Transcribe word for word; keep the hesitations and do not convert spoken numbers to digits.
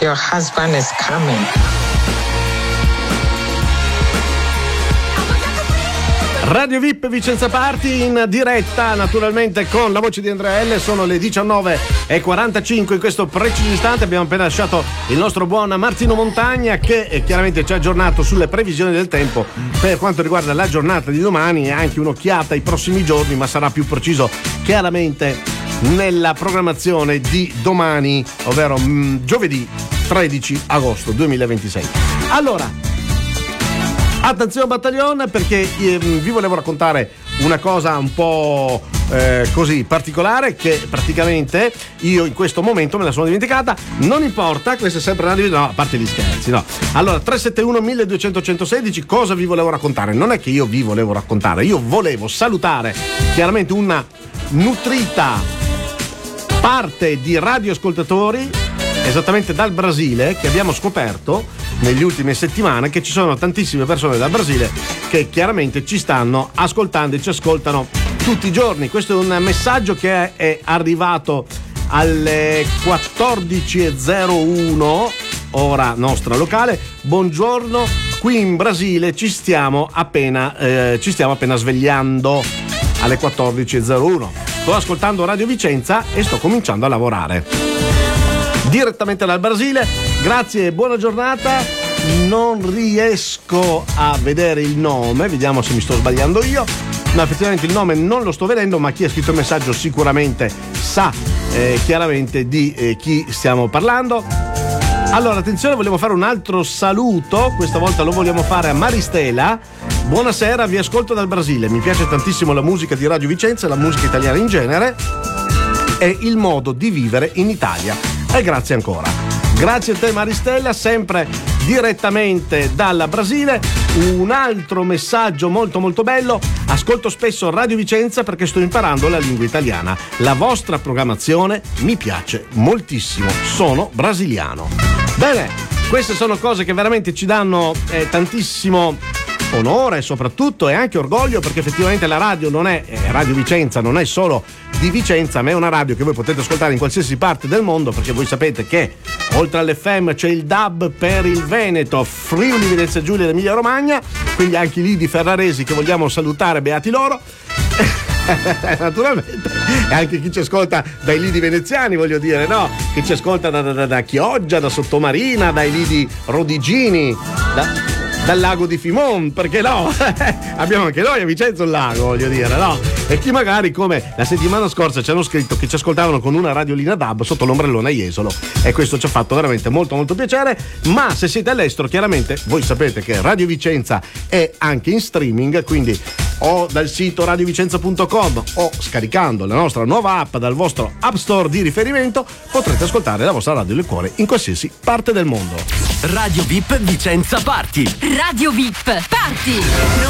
your husband is coming. Radio V I P Vicenza Party in diretta naturalmente con la voce di Andrea L. Sono le diciannove e quarantacinque in questo preciso istante. Abbiamo appena lasciato il nostro buon Martino Montagna che eh, chiaramente ci ha aggiornato sulle previsioni del tempo per quanto riguarda la giornata di domani e anche un'occhiata ai prossimi giorni, ma sarà più preciso chiaramente nella programmazione di domani, ovvero mh, giovedì tredici agosto duemilaventisei. Allora, attenzione battaglione, perché eh, vi volevo raccontare una cosa un po' eh, così particolare che praticamente io in questo momento me la sono dimenticata. Non importa, questo è sempre radio, no, a parte gli scherzi, no. Allora, tre sette uno milleduecento centosedici, cosa vi volevo raccontare? Non è che io vi volevo raccontare, io volevo salutare chiaramente una nutrita parte di radioascoltatori esattamente dal Brasile, che abbiamo scoperto negli ultime settimane che ci sono tantissime persone dal Brasile che chiaramente ci stanno ascoltando e ci ascoltano tutti i giorni. Questo è un messaggio che è arrivato alle quattordici e zero uno ora nostra locale. Buongiorno, qui in Brasile ci stiamo appena eh, ci stiamo appena svegliando alle quattordici e zero uno. Sto ascoltando Radio Vicenza e sto cominciando a lavorare direttamente dal Brasile. Grazie e buona giornata. Non riesco a vedere il nome, vediamo se mi sto sbagliando io. No, effettivamente il nome non lo sto vedendo, ma chi ha scritto il messaggio sicuramente sa eh, chiaramente di eh, chi stiamo parlando. Allora, attenzione, volevo fare un altro saluto, questa volta lo vogliamo fare a Maristela. Buonasera, vi ascolto dal Brasile, mi piace tantissimo la musica di Radio Vicenza e la musica italiana in genere e il modo di vivere in Italia. E grazie ancora. Grazie a te Maristella, sempre direttamente dal Brasile. Un altro messaggio molto molto bello: ascolto spesso Radio Vicenza perché sto imparando la lingua italiana. La vostra programmazione mi piace moltissimo, sono brasiliano. Bene, queste sono cose che veramente ci danno eh, tantissimo onore soprattutto e anche orgoglio, perché effettivamente la radio non è eh, Radio Vicenza non è solo di Vicenza, ma è una radio che voi potete ascoltare in qualsiasi parte del mondo, perché voi sapete che oltre all'F M c'è il D A B per il Veneto, Friuli, Venezia Giulia ed Emilia Romagna, quindi anche lì di Ferraresi che vogliamo salutare, beati loro. Naturalmente, e anche chi ci ascolta dai lidi veneziani, voglio dire, no? Che ci ascolta da, da, da Chioggia, da Sottomarina, dai lidi rodigini, da dal lago di Fimon, perché no? Abbiamo anche noi a Vicenza un lago, voglio dire, no? E chi magari, come la settimana scorsa ci hanno scritto che ci ascoltavano con una radiolina D A B sotto l'ombrellone a Jesolo, e questo ci ha fatto veramente molto molto piacere. Ma se siete all'estero, chiaramente voi sapete che Radio Vicenza è anche in streaming, quindi o dal sito radiovicenza punto com o scaricando la nostra nuova app dal vostro App Store di riferimento potrete ascoltare la vostra radio del cuore in qualsiasi parte del mondo. Radio V I P Vicenza Party. Radio V I P Party.